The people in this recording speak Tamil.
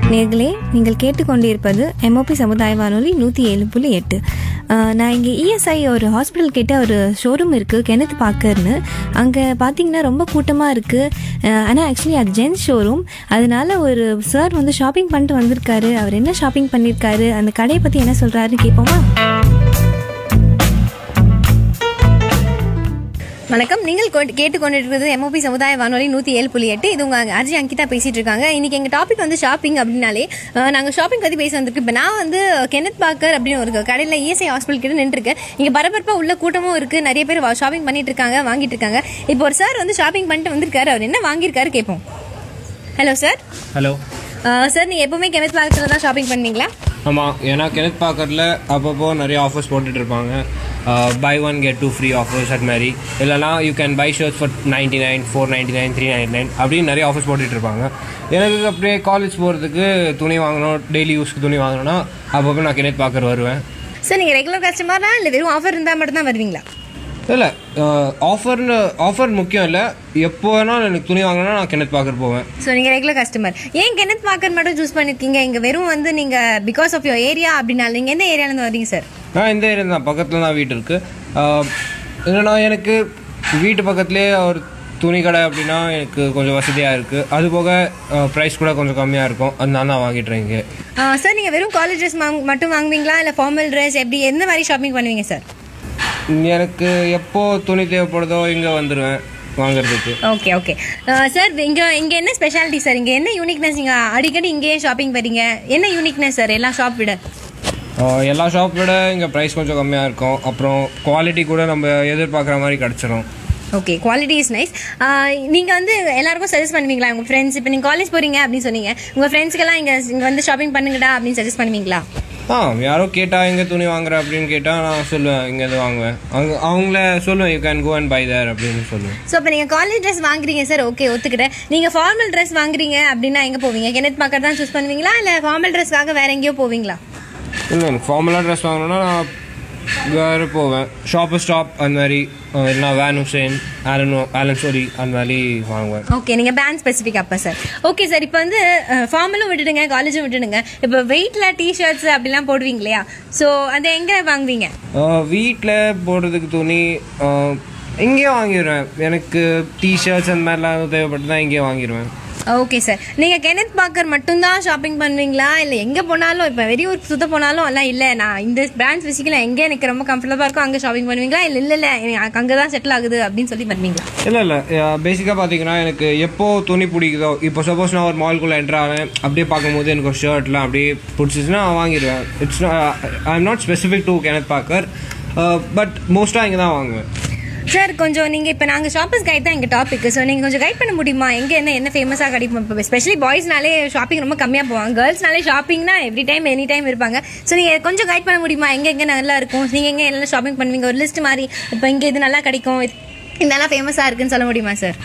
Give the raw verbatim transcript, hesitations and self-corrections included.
நேர்களே, நீங்கள் கேட்டுக்கொண்டிருப்பது எம்ஓபி சமுதாய வானொலி நூற்றி ஏழு புள்ளி எட்டு. நான் இங்கே இஎஸ்ஐ ஒரு ஹாஸ்பிட்டல் கிட்ட ஒரு ஷோரூம் இருக்குது, கெனத் பார்க்கர்னு. அங்கே பார்த்தீங்கன்னா ரொம்ப கூட்டமாக இருக்குது. ஆனால் ஆக்சுவலி அது ஜென்ஸ் ஷோரூம். அதனால ஒரு சார் வந்து ஷாப்பிங் பண்ணிட்டு வந்திருக்காரு. அவர் என்ன ஷாப்பிங் பண்ணியிருக்காரு, அந்த கடையை பற்றி என்ன சொல்கிறாருன்னு கேட்போமா? வணக்கம். நீங்கள் கேட்டுக்கொண்டிருக்கிறது எம்ஓபி சமுதாய வானொலி நூற்றி ஏழு புள்ளி எட்டு. இது உங்கள் அர்ஜி அங்கிதா பேசிட்டு இருக்காங்க. இன்னைக்கு எங்கள் டாபிக் வந்து ஷாப்பிங் அப்படின்னாலே நாங்கள் ஷாப்பிங் பற்றி பேச வந்திருக்கு. இப்போ நான் வந்து கெனத் பார்க்கர் அப்படின்னு ஒரு கடையில் இஎஸ்ஐ ஹாஸ்பிட்டல் கிட்ட நின்றுருக்கேன். இங்கே பரபரப்பாக உள்ள கூட்டமும் இருக்குது, நிறைய பேர் ஷாப்பிங் பண்ணிட்டு இருக்காங்க, வாங்கிட்டு இருக்காங்க. இப்போ ஒரு சார் வந்து ஷாப்பிங் பண்ணிட்டு வந்திருக்காரு. அவர் என்ன வாங்கியிருக்காரு கேட்போம். Hello sir. ஹலோ சார், நீங்கள் எப்பவுமே கெனத் பார்க்கரில் தான் ஷாப்பிங் பண்ணுவீங்களா? ஆமாம், ஏன்னா கெனத் பார்க்கரில் அப்பப்போ நிறைய ஆஃபர்ஸ் போட்டுட்டு இருப்பாங்க. By one get two free offers அது மாதிரி. இல்லைனா you can buy shirts for ninety nine four ninety nine three ninety nine அப்படின்னு நிறைய ஆஃபர்ஸ் போட்டுட்டு இருப்பாங்க. எனக்கு அப்படியே காலேஜ் போகிறதுக்கு துணி வாங்கணும், டெய்லி யூஸ்க்கு துணி வாங்கணும்னா அப்பப்போ நான் கெனத் பார்க்கர் வருவேன். சார், நீங்கள் ரெகுலர் கஸ்டமரா இல்லை வெறும் ஆஃபர் இருந்தால் மட்டும்தான் வருவீங்களா? இல்லை, ஆஃபர்னு ஆஃபர் முக்கியம் இல்லை. எப்போ வேணாலும் எனக்கு துணி வாங்கினா நான் கெனத் பார்க்கர் போவேன். ஸோ நீங்கள் ரெகுலர் கஸ்டமர். ஏன் கெனத் பார்க்கர் மட்டும் சூஸ் பண்ணியிருக்கீங்க? இங்கே வெறும் வந்து நீங்கள் பிகாஸ் ஆஃப் யோர் ஏரியா அப்படின்னால நீங்கள் எந்த ஏரியாவிலேருந்து வரீங்க சார்? நான் இந்த ஏரியா தான், பக்கத்தில் தான் வீடு இருக்குது. இல்லைனா எனக்கு வீட்டு பக்கத்துலேயே ஒரு துணி கடை அப்படின்னா எனக்கு கொஞ்சம் வசதியாக இருக்குது. அது போக ப்ரைஸ் கூட கொஞ்சம் கம்மியாக இருக்கும். அதனால நான் வாங்கிட்டுறேன் இங்கே. சார், நீங்கள் வெறும் காலேஜ் ட்ரெஸ் மட்டும் வாங்குவீங்களா இல்லை ஃபார்மல் ட்ரெஸ், எப்படி எந்த மாதிரி ஷாப்பிங் பண்ணுவீங்க சார்? எனக்கு எப்போ துணி தேவைப்படுதோ இங்கே வந்துடுவேன் வாங்குறதுக்கு. ஓகே ஓகே சார், இங்கே இங்கே என்ன ஸ்பெஷாலிட்டி சார்? இங்கே என்ன யூனிக்னஸ்? நீங்கள் அடிக்கடி இங்கேயே ஷாப்பிங் வரீங்க, என்ன யூனிக்னஸ் சார் எல்லா ஷாப் விட? எல்லா ஷாப் விட இங்கே ப்ரைஸ் கொஞ்சம் கம்மியாக இருக்கும். அப்புறம் குவாலிட்டி கூட நம்ம எதிர்பார்க்குற மாதிரி கிடச்சிரும். Okay, quality is nice. நீங்கள் வந்து எல்லாருக்கும் சஜஸ்ட் பண்ணுவீங்களா? உங்கள் ஃப்ரெண்ட்ஸ், இப்போ நீங்கள் காலேஜ் போகிறீங்க அப்படின்னு சொன்னீங்க, உங்கள் ஃப்ரெண்ட்ஸ்க்கெல்லாம் இங்கே இங்கே வந்து ஷாப்பிங் பண்ணுங்கடா அப்படின்னு சஜஸ்ட் பண்ணுவீங்களா? ஆ, யாரோ கேட்டால் எங்கே துணி வாங்குற அப்படின்னு கேட்டால் நான் சொல்லுவேன் இங்கே இது வாங்குவேன். அவங்க அவங்கள சொல்லுவேன் you can go and by their அப்படின்னு சொல்லுவேன். ஸோ இப்போ நீங்கள் காலேஜ் ட்ரெஸ் வாங்குறீங்க சார், ஓகே ஒத்துக்கிட்டேன். நீங்கள் ஃபார்மல் ட்ரெஸ் வாங்குறீங்க அப்படின்னா எங்கே போவீங்க? கெனத் பார்க்கர் தான் சூஸ் பண்ணுவீங்களா இல்லை ஃபார்மல் ட்ரெஸ்க்காக வேற எங்கேயோ போவீங்களா? இல்லை, எனக்கு ஃபார்மலாக ட்ரெஸ் வாங்கணும்னா நான் வேறு போவேன். ஷாப்பு ஸ்டாப் அந்த மாதிரி, இல்லைனா வேன் ஹுசேன், ஆலன் ஆலன் சோரி அந்த மாதிரி வாங்குவேன். ஓகே, நீங்கள் பேண்ட் ஸ்பெசிஃபிக் அப்போ சார். ஓகே சார், இப்போ வந்து ஃபார்மலும் விட்டுடுங்க, காலேஜும் விட்டுடுங்க. இப்போ வெயிட்டில் டிஷர்ட்ஸ் அப்படிலாம் போடுவீங்க இல்லையா? ஸோ அதை எங்கே வாங்குவீங்க? வீட்டில் போடுறதுக்கு துணி இங்கேயே வாங்கிடுவேன். எனக்கு டிஷர்ட்ஸ் அந்த மாதிரிலாம் தேவைப்பட்டு தான் இங்கேயே வாங்கிடுவேன். ஓகே சார், நீங்கள் கெனத் பார்க்கர் மட்டும்தான் ஷாப்பிங் பண்ணுவீங்களா இல்லை எங்கே போனாலும், இப்போ வெளியூர் சுத்த போனாலும் எல்லாம் இல்லை நான் இந்த பிராண்ட் ஸ்பெசிஃபிக்கில் எங்கே எனக்கு ரொம்ப கம்ஃபர்டபுளாக இருக்கும் அங்கே ஷாப்பிங் பண்ணுவீங்களா? இல்லை இல்லை இல்லை எனக்கு அங்கே தான் செட்டில் ஆகுது அப்படின்னு சொல்லி பண்ணுவீங்களா? இல்லை இல்லை, பேசிக்காக பார்த்தீங்கன்னா எனக்கு எப்போ துணி பிடிக்குதோ, இப்போ சப்போஸ் நான் ஒரு மால்குள்ளே என்ட்ரு ஆனேன், அப்படியே பார்க்கும்போது எனக்கு ஒரு ஷர்ட்லாம் அப்படியே பிடிச்சிச்சுன்னா வாங்கிடுவேன். It's I am not specific to Kenneth Parker, but மோஸ்ட்டாக இங்கே தான் வாங்குவேன். சார், கொஞ்சம் நீங்கள் இப்போ நாங்கள் ஷாப்பர்ஸ் கைட் தான் எங்கள் டாபிக். ஸோ நீங்கள் கொஞ்சம் கைட் பண்ண முடியுமா? எங்கே என்ன என்ன ஃபேமஸாக கிடைக்கும்? இப்போ ஸ்பெஷலி பாய்ஸ்னாலே ஷாப்பிங் ரொம்ப கம்மியாக போவாங்க, கேர்ள்ஸ்னாலே ஷாப்பிங்னா எவ்ரி டைம் எனி டைம் இருப்பாங்க. ஸோ நீங்கள் கொஞ்சம் கைட் பண்ண முடியுமா? எங்கே எங்கே நல்லா இருக்கும், நீங்கள் எங்கே எல்லாம் ஷாப்பிங் பண்ணுவீங்க, ஒரு லிஸ்ட் மாதிரி. இப்போ இங்கே இது நல்லா கிடைக்கும், இதெல்லாம் ஃபேமஸாக இருக்குன்னு சொல்ல முடியுமா சார்?